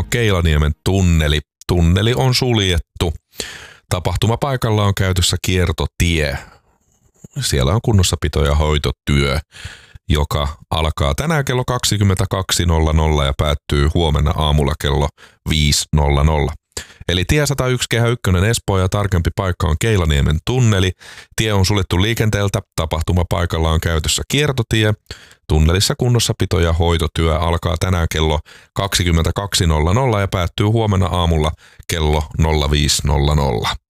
on Keilaniemen tunneli. Tunneli on suljettu. Tapahtumapaikalla on käytössä kiertotie. Siellä on kunnossapito- ja hoitotyö, joka alkaa tänään kello 22.00 ja päättyy huomenna aamulla kello 5.00. Eli tie 101 Kehä 1 Espoo ja tarkempi paikka on Keilaniemen tunneli. Tie on suljettu liikenteeltä. Tapahtumapaikalla on käytössä kiertotie. Tunnelissa kunnossapito- ja hoitotyö alkaa tänään kello 22.00 ja päättyy huomenna aamulla kello 05.00.